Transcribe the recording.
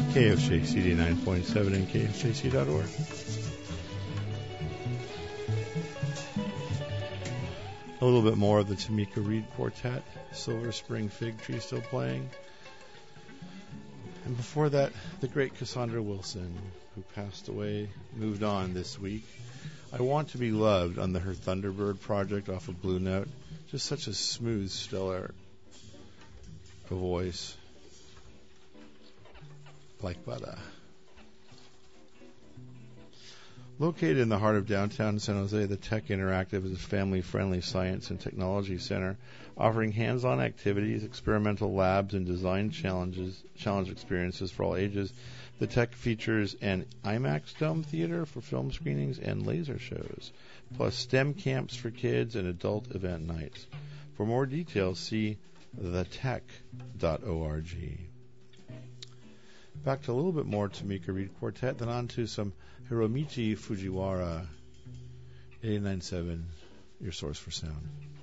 KFJC 9.7 and KFJC.org. A little bit more of the Tamika Reed Quartet, Silver Spring Fig Tree still playing. And before that, the great Cassandra Wilson, who passed away, moved on this week. I Want to Be Loved on her Thunderbird project off of Blue Note. Just such a smooth, stellar voice. Like butter. Located in the heart of downtown San Jose, the Tech Interactive is a family-friendly science and technology center offering hands-on activities, experimental labs, and design challenge experiences for all ages. The Tech features an IMAX Dome theater for film screenings and laser shows, plus STEM camps for kids and adult event nights. For more details, see thetech.org. Back to a little bit more Tamika Reed Quartet, then on to some Hiromichi Fujiwara, 89.7, your source for sound.